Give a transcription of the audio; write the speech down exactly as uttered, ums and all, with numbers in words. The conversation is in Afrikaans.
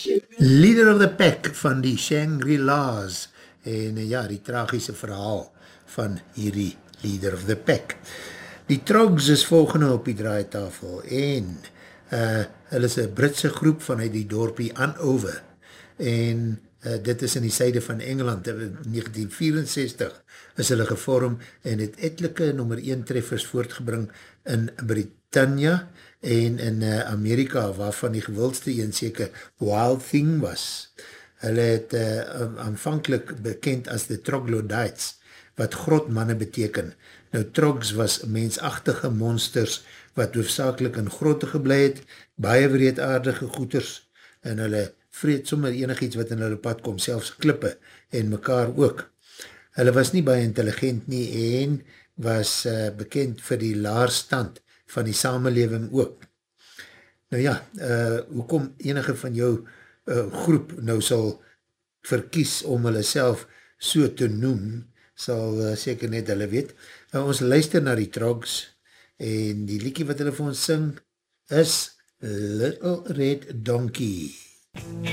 Leader of the Pack van die Shangri-La's en ja, die tragiese verhaal van hierdie Leader of the Pack. Die Trogs is volgende op die draaitafel en uh, hulle is een Britse groep vanuit die dorpie Andover en uh, dit is in die syde van Engeland. In negentien vierenzestig is hulle gevorm en het etelike nummer een treffers voortgebring in Britannia en in uh, Amerika, waarvan die gewildste een seker Wild Thing was. Hulle het uh, aanvankelijk bekend as the Troglodytes, wat grotmanne beteken. Nou, Trogs was mensachtige monsters, wat hoofdzakelik in grotte geblei het, baie wreedaardige goeters, en hulle vreet sommer enig iets wat in hulle pad kom, selfs klippe, en mekaar ook. Hulle was nie baie intelligent nie, en was uh, bekend vir die laarstand van die samelewing ook. Nou ja, uh, hoekom enige van jou uh, groep nou sal verkies om hulle self so te noem, sal uh, seker net hulle weet. Uh, ons luister na die Trogs en die liedjie wat hulle vir ons sing is Little Red Donkey.